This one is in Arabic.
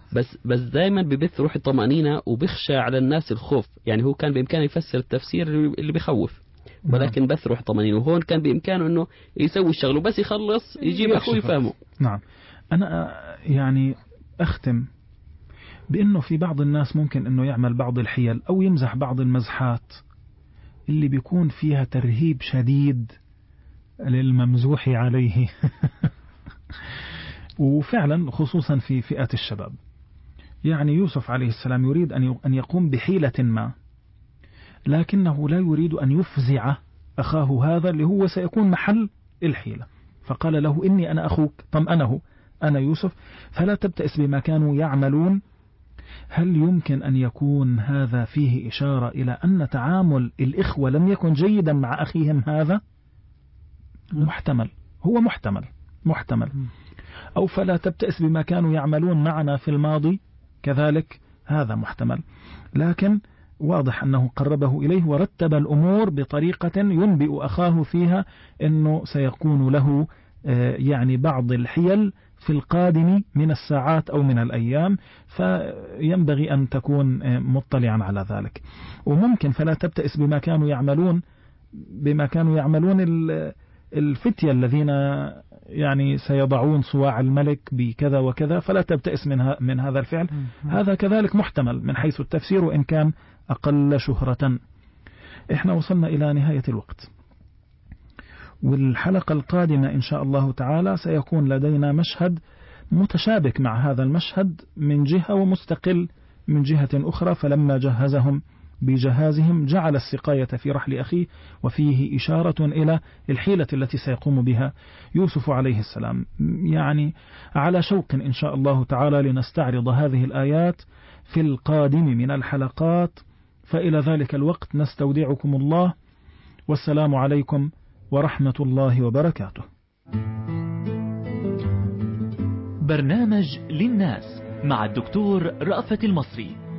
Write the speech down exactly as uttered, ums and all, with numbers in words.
بس بس دائما ببث روح الطمأنينة وبيخشى على الناس الخوف. يعني هو كان بإمكانه يفسر التفسير اللي بيخوف، ولكن بث روح الطمأنينة، وهون كان بإمكانه إنه يسوي الشغل وبس يخلص يجيب أخوه يفهمه. نعم. أنا يعني أختم بأنه في بعض الناس ممكن أنه يعمل بعض الحيل أو يمزح بعض المزحات اللي بيكون فيها ترهيب شديد للممزوح عليه وفعلا خصوصا في فئة الشباب. يعني يوسف عليه السلام يريد أن يقوم بحيلة ما، لكنه لا يريد أن يفزع أخاه هذا اللي هو سيكون محل الحيلة، فقال له إني أنا أخوك، طمأنه أنا يوسف فلا تبتئس بما كانوا يعملون. هل يمكن أن يكون هذا فيه إشارة إلى أن تعامل الإخوة لم يكن جيدا مع أخيهم هذا؟ محتمل، هو محتمل محتمل أو فلا تبتئس بما كانوا يعملون معنا في الماضي كذلك، هذا محتمل. لكن واضح أنه قربه إليه ورتب الأمور بطريقة ينبئ أخاه فيها أنه سيكون له يعني بعض الحيل في القادم من الساعات أو من الأيام، فينبغي أن تكون مطلعا على ذلك. وممكن فلا تبتئس بما كانوا يعملون بما كانوا يعملون الفتية الذين يعني سيضعون صواع الملك بكذا وكذا، فلا تبتئس من, من هذا الفعل. هذا كذلك محتمل من حيث التفسير وإن كان أقل شهرة. إحنا وصلنا إلى نهاية الوقت، والحلقة القادمة إن شاء الله تعالى سيكون لدينا مشهد متشابك مع هذا المشهد من جهة ومستقل من جهة أخرى. فلما جهزهم بجهازهم جعل السقاية في رحل أخيه، وفيه إشارة إلى الحيلة التي سيقوم بها يوسف عليه السلام. يعني على شوق إن شاء الله تعالى لنستعرض هذه الآيات في القادم من الحلقات. فإلى ذلك الوقت نستودعكم الله، والسلام عليكم ورحمة الله وبركاته. برنامج للناس مع الدكتور رأفت المصري.